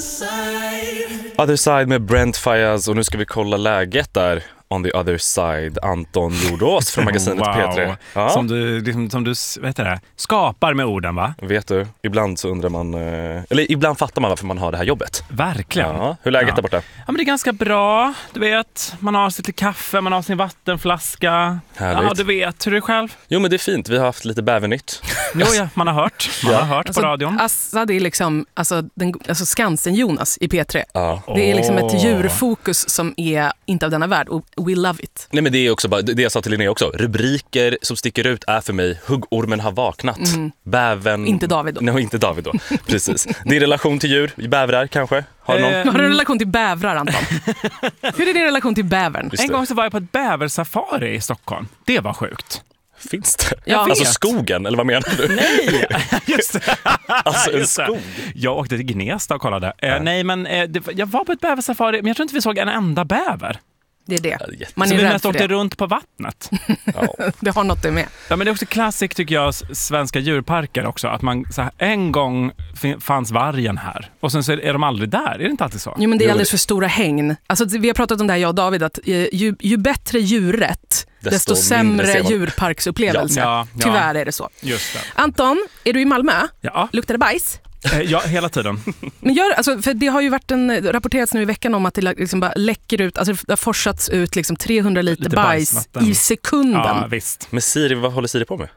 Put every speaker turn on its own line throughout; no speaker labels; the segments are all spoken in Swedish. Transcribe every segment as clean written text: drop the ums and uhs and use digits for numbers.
Other Side med Brent Faiyaz, och nu ska vi kolla läget där. On the other side, Anton Jordås från magasinet P3. Ja.
Som du vet det, skapar med orden, va?
Vet du, ibland så undrar man, eller ibland fattar man varför man har det här jobbet.
Verkligen.
Ja. Hur är läget där borta?
Ja, men det är ganska bra, du vet. Man har sitt kaffe, man har sin vattenflaska.
Härligt.
Ja, du vet. Hur är det själv?
Jo, men det är fint. Vi har haft lite bävernytt.
Jo, ja, man har hört. Man har hört på radion.
Assa, det är liksom Skansen-Jonas i P3.
Ja.
Det är liksom ett djurfokus som är inte av denna värld. Och we love it.
Nej, men det är också bara, det jag sa till Linnea också. Rubriker som sticker ut är för mig: huggormen har vaknat. Bäven...
Inte David då.
Nej, inte David då. Precis. Din relation till djur, bävrar kanske? Har du någon?
Har du en relation till bävrar, Anton? Hur är din relation till bävern?
En gång så var jag på ett bäversafari i Stockholm. Det var sjukt.
Finns det?
Jag
alltså
vet.
skogen, eller vad menar du?
Nej, just det.
Alltså en
Just det.
skog.
Jag åkte till Gnesta och kollade. Nej, men jag var på ett bäversafari, men jag tror inte vi såg en enda bäver.
Det är det.
jätte-
Man
Så
är
vi
rädd
mest
för
åkte
det.
runt på vattnet.
Ja.
Det har något det med.
Ja, men det är också klassik, tycker jag, svenska djurparker också. Att man så här, en gång fanns vargen här och sen så är de aldrig där. Är det inte alltid så?
Jo, men det är alldeles för stora hägn. Alltså, vi har pratat om det här, jag och David, att ju bättre djurrätt, desto
mindre
sämre
ser man.
djurparksupplevelse.
Ja.
Tyvärr är det så.
Just det.
Anton, är du i Malmö?
Ja,
Luktar det bajs?
ja, hela tiden.
Men för det har ju varit rapporterats nu i veckan om att det liksom bara läcker ut, alltså det har forsats ut liksom 300 liter
Lite
bajs
bajsvatten.
i sekunden.
Ja, visst.
Men Siri, vad håller Siri på med?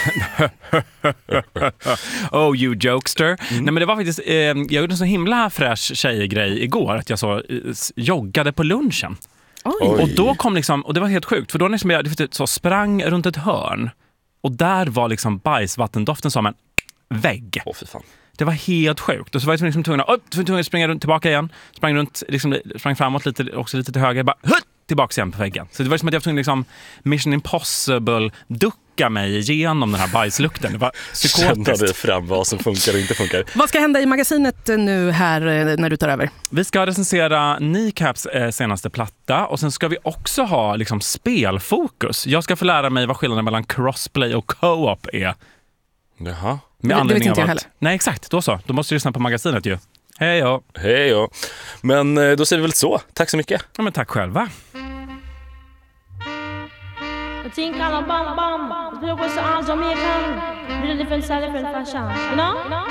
Oh, you jokester. Nej, men det var faktiskt, jag gjorde en så himla fräsch tjejgrej igår att jag så joggade på lunchen.
Oj.
Och då kom liksom, och det var helt sjukt, för då liksom jag så sprang runt ett hörn och där var liksom bajsvattendoften som en vägg.
Åh, fy fan.
Det var helt sjukt. Och så var jag liksom tvungen att springa runt, tillbaka igen. Sprang runt, liksom, sprang framåt lite, också lite till höger. Bara tillbaka igen på väggen. Så det var som att jag var tvungen liksom Mission Impossible ducka mig igenom den här bajslukten. Det var
Känna
psykotiskt.
dig fram vad som funkar och inte funkar.
Vad ska hända i magasinet nu här när du tar över?
Vi ska recensera Kneecaps senaste platta och sen ska vi också ha liksom spelfokus. Jag ska få lära mig vad skillnaden mellan crossplay och co-op är.
Jaha.
Det vet inte jag heller.
Nej, exakt. Då så. Då måste du lyssna på magasinet ju. Hej då.
Hej då. Men då säger vi väl så. Tack så mycket.
Ja, men tack själva.
A thing called a bang bang. People with the arms Jamaican. Do the different style, different fashion. You know?